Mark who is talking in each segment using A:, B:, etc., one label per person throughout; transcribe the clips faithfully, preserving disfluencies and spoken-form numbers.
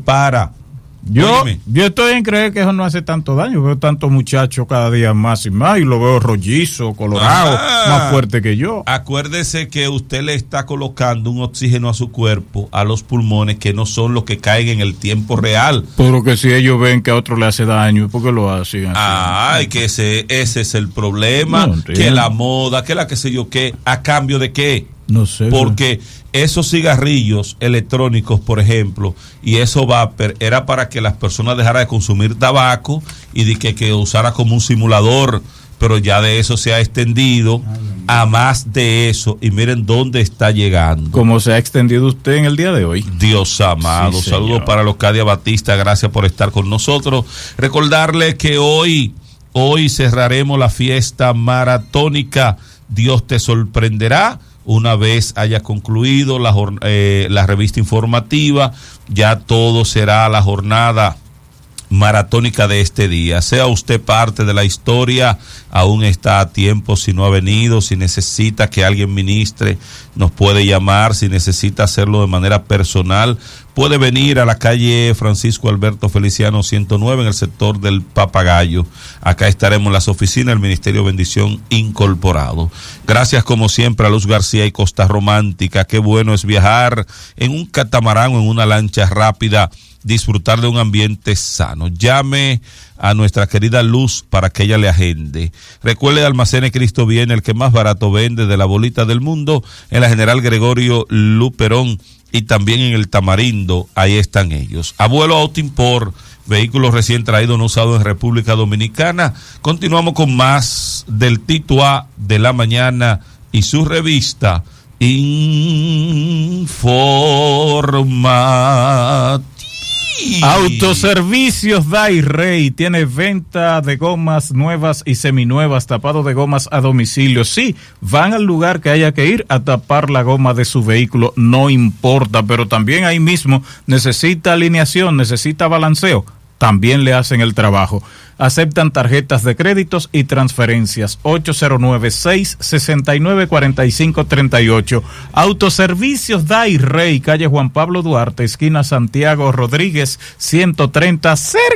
A: para.
B: Yo, yo estoy en creer que eso no hace tanto daño. Veo tantos muchachos cada día más y más y lo veo rollizo, colorado, ah, más fuerte que yo.
A: Acuérdese que usted le está colocando un oxígeno a su cuerpo, a los pulmones, que no son los que caen en el tiempo real.
B: Pero que si ellos ven que a otro le hace daño, ¿por qué lo hacen así?
A: Ay, que ese, ese es el problema, no, que la moda, que la que sé yo qué, ¿a cambio de qué?
B: No sé.
A: Porque esos cigarrillos electrónicos, por ejemplo, y eso vapor, era para que las personas dejaran de consumir tabaco y de que, que usara como un simulador, pero ya de eso se ha extendido a más de eso, y miren dónde está llegando.
B: Como se ha extendido usted en el día de hoy.
A: Dios amado, sí, saludos para Locadia Batista, gracias por estar con nosotros. Recordarle que hoy, hoy cerraremos la fiesta maratónica, Dios te sorprenderá. Una vez haya concluido la, eh, la revista informativa, ya todo será la jornada maratónica de este día. Sea usted parte de la historia, aún está a tiempo. Si no ha venido, si necesita que alguien ministre, nos puede llamar. Si necesita hacerlo de manera personal, puede venir a la calle Francisco Alberto Feliciano ciento nueve en el sector del Papagayo. Acá estaremos en las oficinas del Ministerio Bendición Incorporado. Gracias como siempre a Luz García y Costa Romántica. Qué bueno es viajar en un catamarán o en una lancha rápida, disfrutar de un ambiente sano. Llame a nuestra querida Luz para que ella le agende. Recuerde, Almacenes Cristo Viene, el que más barato vende de la bolita del mundo, en la General Gregorio Luperón y también en el Tamarindo. Ahí están ellos. Abuelo Autoimport, vehículos recién traídos, no usados en República Dominicana. Continuamos con más del Tito A de la mañana y su revista Informa.
B: Autoservicios Day Rey tiene venta de gomas nuevas y seminuevas, tapado de gomas a domicilio. Sí, van al lugar que haya que ir a tapar la goma de su vehículo, no importa, pero también ahí mismo necesita alineación, necesita balanceo, también le hacen el trabajo. Aceptan tarjetas de créditos y transferencias. Ocho cero nueve, seis seis nueve, cuatro cinco tres ocho. Autoservicios Day Rey, calle Juan Pablo Duarte, esquina Santiago Rodríguez, ciento treinta,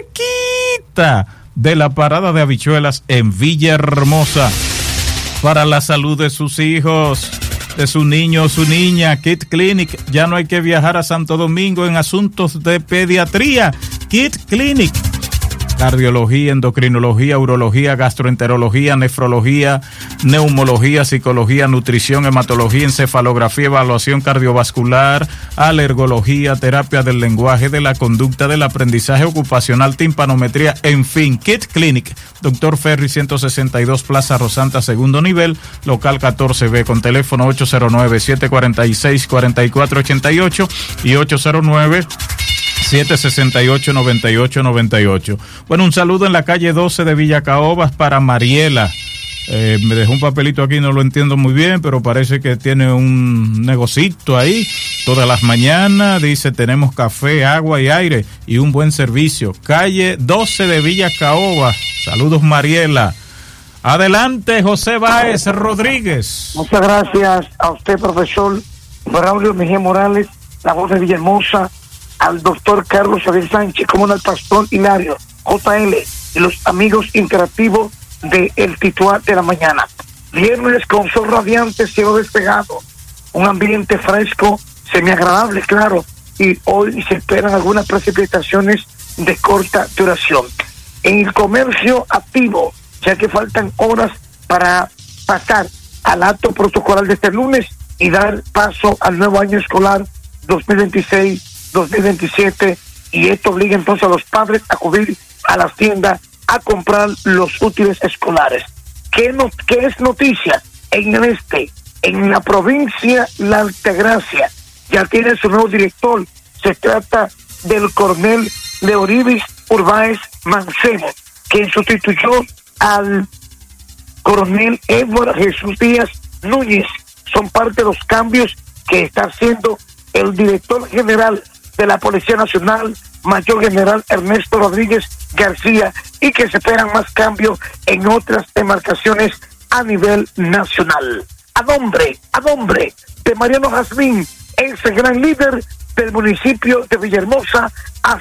B: cerquita de la parada de habichuelas en Villahermosa. Para la salud de sus hijos, de su niño o su niña, Kid Clinic. Ya no hay que viajar a Santo Domingo en asuntos de pediatría. Kid Clinic. Cardiología, endocrinología, urología, gastroenterología, nefrología, neumología, psicología, nutrición, hematología, encefalografía, evaluación cardiovascular, alergología, terapia del lenguaje, de la conducta, del aprendizaje ocupacional, timpanometría, en fin. Kid Clinic, Doctor Ferry ciento sesenta y dos, Plaza Rosanta, segundo nivel, local catorce B, con teléfono ocho cero nueve, siete cuatro seis, cuatro cuatro ocho ocho y ocho cero nueve, siete seis ocho, nueve ocho nueve ocho. Bueno, un saludo en la calle doce de Villacaobas para Mariela. Eh, me dejó un papelito aquí, no lo entiendo muy bien, pero parece que tiene un negocito ahí. Todas las mañanas dice: tenemos café, agua y aire y un buen servicio. Calle doce de Villacaobas. Saludos, Mariela. Adelante, José Báez Rodríguez.
C: Muchas gracias a usted, profesor Braulio Mejía Morales, la voz de Villahermosa, al doctor Carlos Xavier Sánchez, como al pastor Hilario, J L y los amigos interactivos de El Titular de la Mañana. Viernes con sol radiante, cielo despejado, un ambiente fresco, semiagradable, claro, y hoy se esperan algunas precipitaciones de corta duración. En el comercio activo, ya que faltan horas para pasar al acto protocolar de este lunes y dar paso al nuevo año escolar dos mil veintiséis dos mil veintisiete, y esto obliga entonces a los padres a acudir a las tiendas a comprar los útiles escolares. ¿Qué, no, qué es noticia? En el este, en la provincia La Altagracia, ya tiene su nuevo director. Se trata del coronel Leorivis Urbáez Mancebo, quien sustituyó al coronel Edward Jesús Díaz Núñez. Son parte de los cambios que está haciendo el director general de la Policía Nacional, Mayor General Ernesto Rodríguez García, y que se esperan más cambios en otras demarcaciones a nivel nacional. A nombre, a nombre de Mariano Jazmín, ese gran líder del municipio de Villahermosa,